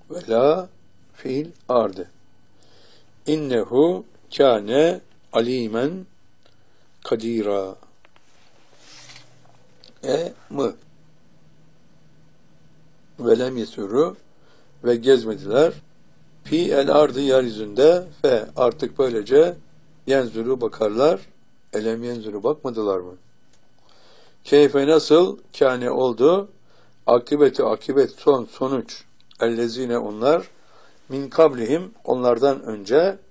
ve la fil ardı. İnnehu kâne alimen kadira. Mı ve lem yesuru ve gezmediler fi el ardı yeryüzünde ve artık böylece yenzuru bakarlar. Elem yenzuru bakmadılar mı? Keyfe nasıl kâne oldu? Akibet sonuç. Ellezine onlar min kablihim onlardan önce